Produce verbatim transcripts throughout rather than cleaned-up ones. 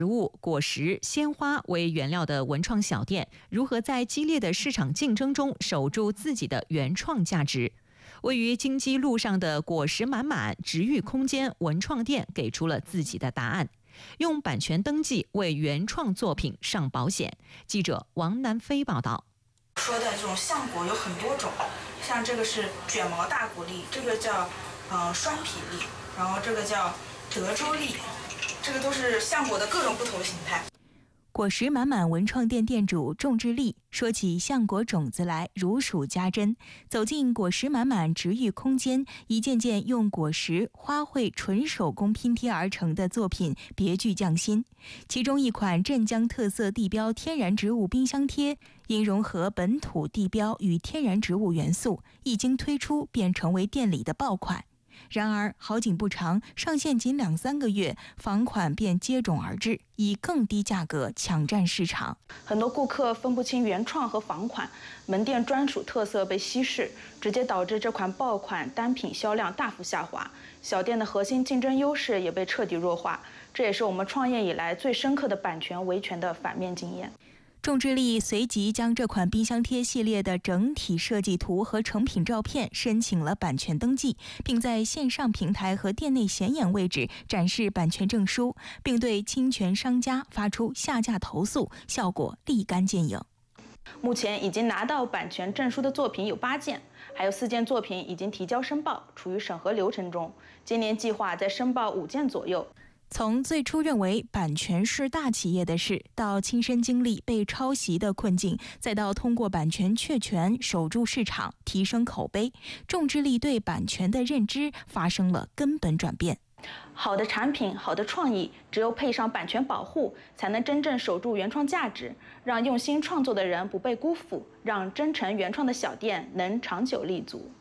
植物、果实、鲜花为原料的文创小店，如何在激烈的市场竞争中守住自己的原创价值？位于金鸡路上的果实满满植育空间文创店给出了自己的答案，用版权登记为原创作品上保险。记者王南飞报道。 说的这种橡果有很多种，像这个是卷毛大果粒，这个叫呃栓皮粒，然后这个叫德州粒，这个都是橡果的各种不同形态。 果实满满文创店店主仲志立说起橡果种子来如数家珍，走进果实满满植育空间，一件件用果实花卉纯手工拼贴而成的作品别具匠心。其中一款镇江特色地标天然植物冰箱贴，因融合本土地标与天然植物元素，一经推出便成为店里的爆款。然而好景不长，上线仅两三个月，仿款便接踵而至，以更低价格抢占市场。 很多顾客分不清原创和仿款，门店专属特色被稀释，直接导致这款爆款单品销量大幅下滑，小店的核心竞争优势也被彻底弱化。这也是我们创业以来最深刻的版权维权的反面经验。 仲志立随即将这款冰箱贴系列的整体设计图和成品照片申请了版权登记，并在线上平台和店内显眼位置展示版权证书，并对侵权商家发出下架投诉，效果立竿见影。 目前已经拿到版权证书的作品有八件，还有四件作品已经提交申报，处于审核流程中。今年计划再申报五件左右。 从最初认为版权是大企业的事，到亲身经历被抄袭的困境，再到通过版权确权守住市场、提升口碑，仲志立对版权的认知发生了根本转变。 好的产品、好的创意，只有配上版权保护，才能真正守住原创价值，让用心创作的人不被辜负，让真诚原创的小店能长久立足。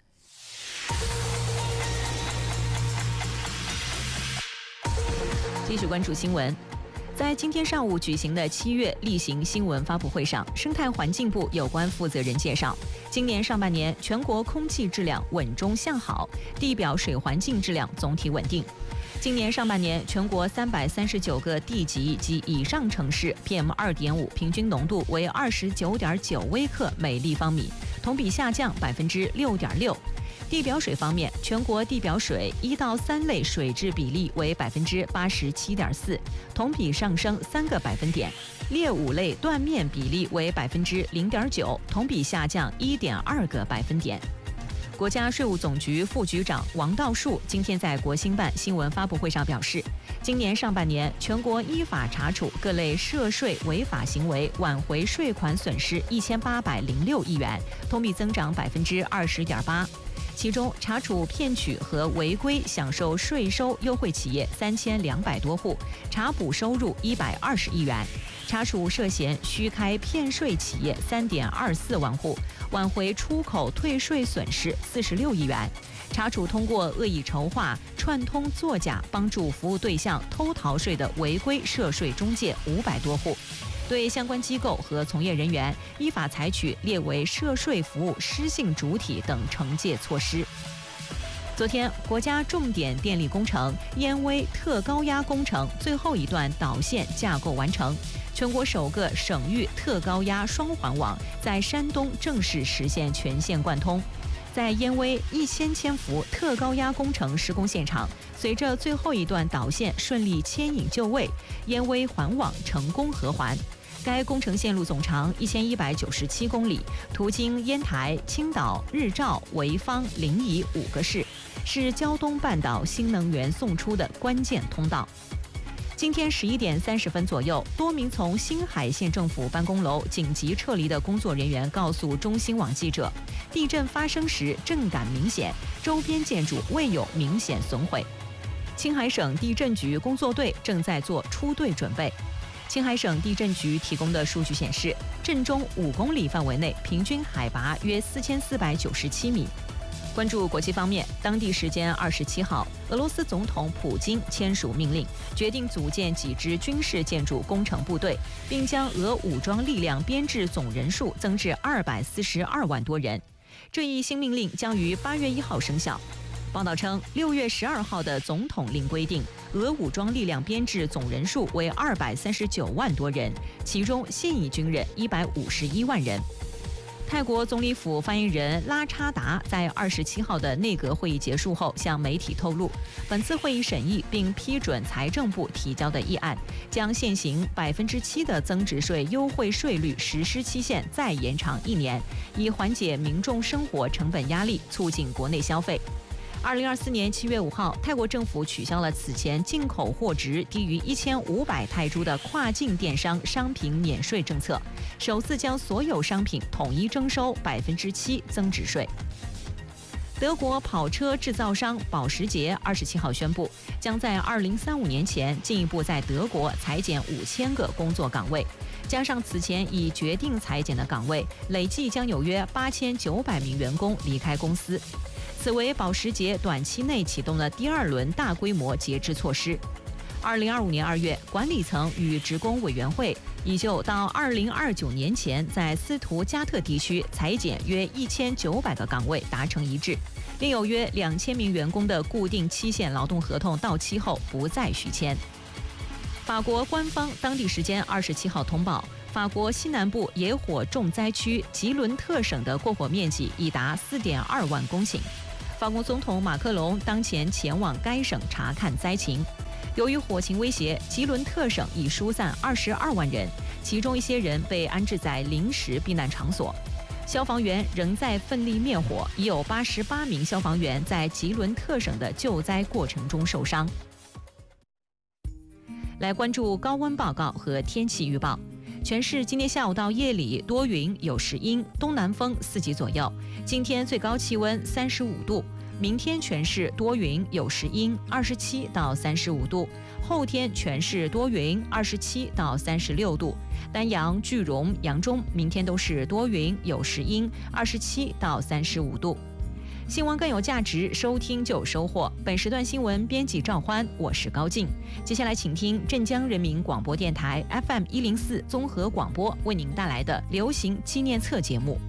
继续关注新闻。在今天上午举行的七月例行新闻发布会上，生态环境部有关负责人介绍，今年上半年全国空气质量稳中向好，地表水环境质量总体稳定。今年上半年，全国三百三十九个地级及以上城市 P M 二点五 平均浓度为二十九点九微克每立方米，同比下降百分之六点六。地表水方面，全国地表水一到三类水质比例为百分之八十七点四，同比上升三个百分点；劣五类断面比例为百分之零点九，同比下降一点二个百分点。国家税务总局副局长王道树今天在国新办新闻发布会上表示，今年上半年全国依法查处各类涉税违法行为，挽回税款损失一千八百零六亿元，同比增长百分之二十点八。其中，查处骗取和违规享受税收优惠企业三千两百多户，查补收入一百二十亿元；查处涉嫌虚开骗税企业三点二四万户，挽回出口退税损失四十六亿元；查处通过恶意筹划、串通作假帮助服务对象偷逃税的违规涉税中介五百多户。对相关机构和从业人员依法采取列为涉税服务失信主体等惩戒措施。昨天，国家重点电力工程燕威特高压工程最后一段导线架构完成，全国首个省域特高压双环网在山东正式实现全线贯通。在燕威一千千伏特高压工程施工现场，随着最后一段导线顺利牵引就位，燕威环网成功合环。该工程线路总长一千一百九十七公里，途经烟台、青岛、日照、潍坊、临沂五个市，是胶东半岛新能源送出的关键通道。今天十一点三十分左右，多名从新海县政府办公楼紧急撤离的工作人员告诉中新网记者，地震发生时震感明显，周边建筑未有明显损毁。青海省地震局工作队正在做出队准备。青海省地震局提供的数据显示，震中五公里范围内平均海拔约四千四百九十七米。关注国际方面，当地时间二十七号，俄罗斯总统普京签署命令，决定组建几支军事建筑工程部队，并将俄武装力量编制总人数增至二百四十二万多人。这一新命令将于八月一号生效。 报道称，六月十二号的总统令规定，俄武装力量编制总人数为二百三十九万多人，其中现役军人一百五十一万人。泰国总理府发言人拉查达在二十七号的内阁会议结束后向媒体透露，本次会议审议并批准财政部提交的议案，将现行百分之七的增值税优惠税率实施期限再延长一年，以缓解民众生活成本压力，促进国内消费。二零二四年七月五号，泰国政府取消了此前进口货值低于一千五百泰铢的跨境电商商品免税政策，首次将所有商品统一征收百分之七增值税。德国跑车制造商保时捷二十七号宣布，将在二零三五年前进一步在德国裁减五千个工作岗位，加上此前已决定裁减的岗位，累计将有约八千九百名员工离开公司。此为保时捷短期内启动的第二轮大规模节制措施。二零二五年二月，管理层与职工委员会已就到二零二九年前在斯图加特地区裁减约一千九百个岗位达成一致，另有约两千名员工的固定期限劳动合同到期后不再续签。法国官方当地时间二十七号通报，法国西南部野火重灾区吉伦特省的过火面积已达四点二万公顷。法国总统马克龙当前前往该省查看灾情。由于火情威胁，吉伦特省已疏散二十二万人，其中一些人被安置在临时避难场所。消防员仍在奋力灭火，已有八十八名消防员在吉伦特省的救灾过程中受伤。来关注高温报告和天气预报。全市今天下午到夜里多云有时阴，东南风四级左右。今天最高气温三十五度，明天全市多云有时阴，二十七到三十五度。后天全市多云，二十七到三十六度。丹阳、句容、扬中明天都是多云有时阴，二十七到三十五度。新闻更有价值，收听就有收获。本时段新闻编辑赵欢，我是高静。接下来请听镇江人民广播电台 F M 一零四综合广播为您带来的流行纪念册节目。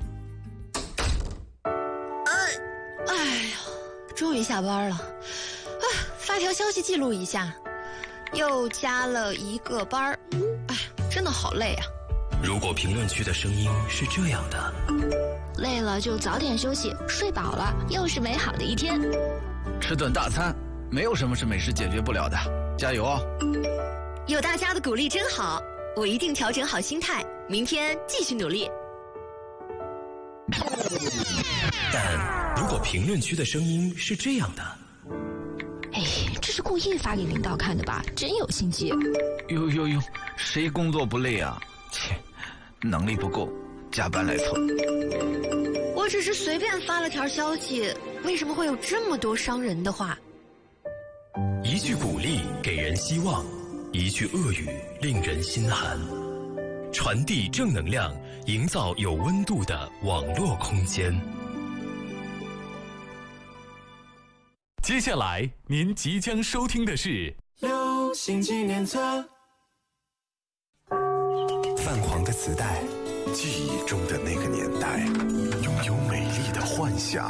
哎呀，终于下班了啊！发条消息记录一下，又加了一个班儿，哎，真的好累啊。 如果评论区的声音是这样的， 累了就早点休息，睡饱了又是美好的一天。 吃顿大餐，没有什么是美食解决不了的，加油哦！ 有大家的鼓励真好，我一定调整好心态，明天继续努力。 但如果评论区的声音是这样的， 哎，这是故意发给领导看的吧？真有心机。 呦呦呦，谁工作不累啊？切，能力不够，加班来凑。 我只是随便发了条消息，为什么会有这么多伤人的话？ 一句鼓励给人希望，一句恶语令人心寒。传递正能量，营造有温度的网络空间。接下来您即将收听的是流行纪念册。 泛黄的磁带，记忆中的那个年代，拥有美丽的幻想。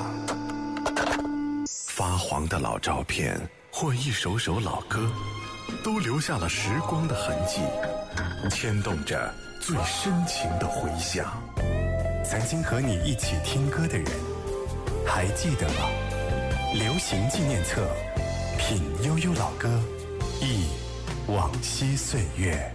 发黄的老照片或一首首老歌，都留下了时光的痕迹，牵动着最深情的回响。曾经和你一起听歌的人，还记得吗？流行纪念册，品悠悠老歌，忆往昔岁月。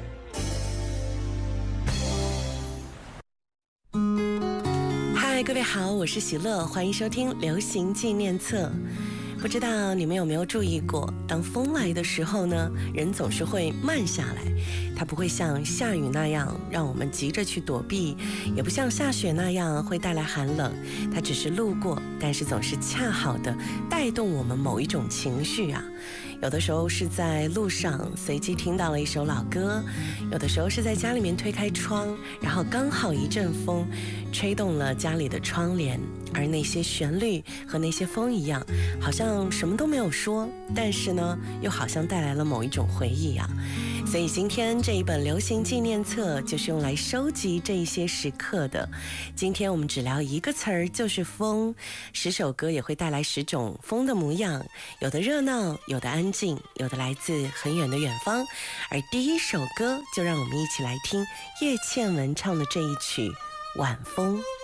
嗨，各位好，我是喜乐，欢迎收听流行纪念册。不知道你们有没有注意过，当风来的时候呢，人总是会慢下来，它不会像下雨那样让我们急着去躲避，也不像下雪那样会带来寒冷，它只是路过，但是总是恰好的带动我们某一种情绪啊。有的时候是在路上随机听到了一首老歌，有的时候是在家里面推开窗，然后刚好一阵风吹动了家里的窗帘，而那些旋律和那些风一样，好像什么都没有说，但是呢又好像带来了某一种回忆啊。 所以今天这一本流行纪念册就是用来收集这一些时刻的。今天我们只聊一个词儿，就是风。十首歌也会带来十种风的模样，有的热闹，有的安静，有的来自很远的远方。而第一首歌就让我们一起来听叶倩文唱的这一曲《晚风》。